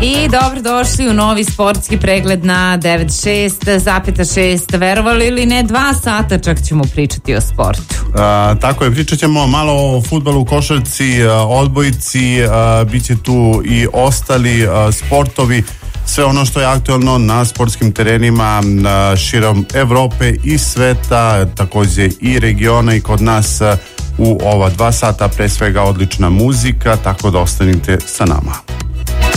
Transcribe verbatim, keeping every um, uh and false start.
I dobrodošli u novi sportski pregled na devet šest zapeta šest. Verovali ili ne, dva sata čak ćemo pričati o sportu. A, tako je, pričat ćemo malo o fudbalu, košarci, odbojci, a, bit će tu i ostali a, sportovi, sve ono što je aktualno na sportskim terenima a, širom Evrope i sveta, također i regiona i kod nas a, u ova dva sata, pre svega odlična muzika, tako da ostanite sa nama.